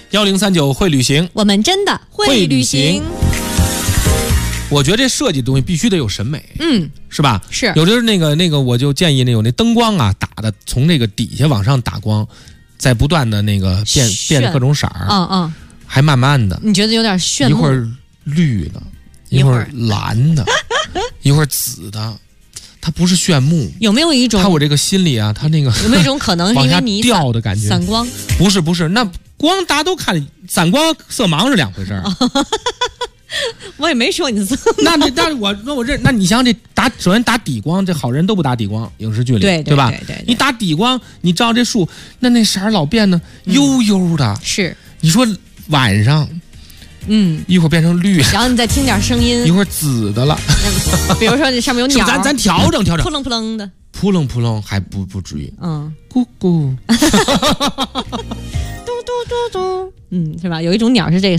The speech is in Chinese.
1039会旅行， 我们真的会旅行。 我觉得这设计的东西必须得有审美，是吧？ 是。 有的那个，我就建议有那灯光啊，打的从那个底下往上打光，再不断的那个变各种色儿，还慢慢的。 你觉得有点炫目？ 一会儿绿的，一会儿蓝的，一会儿紫的。它不是炫目， 有没有一种？ 它我这个心里啊，它那个有没有一种可能是因为你掉的感觉？ 散光？ 不是，那光大家都看，散光色盲是两回事儿。 我也没说你色。 那我这，那你想这首先打底光，这好人都不打底光，影视剧里对吧？对，你打底光，你照这树，那色儿老变呢，悠悠的。 是， 你说晚上。一会儿变成绿， 然后你再听点声音， 一会儿紫的了。 比如说这上面有鸟， 咱调整， 扑棱扑棱的， 扑棱还不至于，咕咕， 嘟嘟嘟嘟，是吧？有一种鸟是这个。